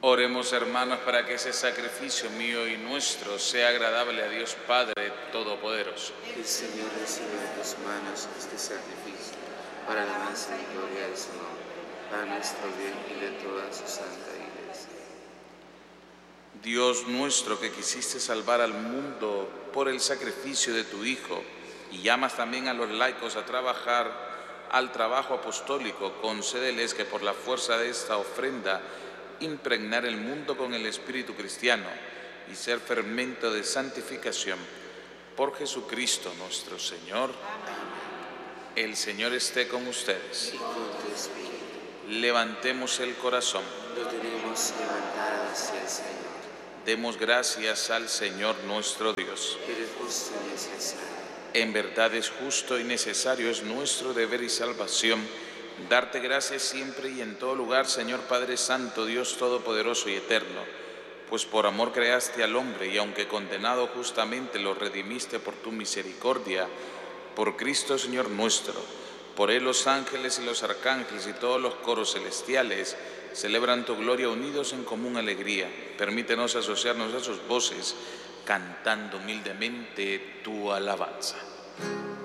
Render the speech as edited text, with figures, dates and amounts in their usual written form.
Oremos, hermanos, para que ese sacrificio mío y nuestro sea agradable a Dios Padre Todopoderoso. Que el Señor reciba de tus manos este sacrificio para la alabanza y gloria de su nombre, para nuestro bien y de toda su santa Iglesia. Dios nuestro, que quisiste salvar al mundo por el sacrificio de tu Hijo, y llamas también a los laicos a trabajar al trabajo apostólico, concédeles que por la fuerza de esta ofrenda impregnar el mundo con el espíritu cristiano y ser fermento de santificación. Por Jesucristo nuestro Señor. Amén. El Señor esté con ustedes. Y con tu espíritu. Levantemos el corazón. Lo tenemos levantado hacia el Señor. Demos gracias al Señor nuestro Dios. Pero es justo y necesario. En verdad es justo y necesario, es nuestro deber y salvación darte gracias siempre y en todo lugar, Señor Padre Santo, Dios Todopoderoso y Eterno, pues por amor creaste al hombre y aunque condenado justamente lo redimiste por tu misericordia, por Cristo Señor nuestro. Por él los ángeles y los arcángeles y todos los coros celestiales celebran tu gloria unidos en común alegría. Permítenos asociarnos a sus voces, cantando humildemente tu alabanza.